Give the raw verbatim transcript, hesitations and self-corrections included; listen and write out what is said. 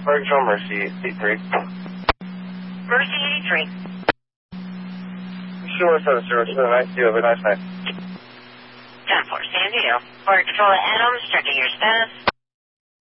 Fire Control, Mercy eighty-three. Mercy eighty-three. Sure, seven zero seven. Nice to you. Have a nice night. ten four, San Diego. Fire Control at Adams, checking your status.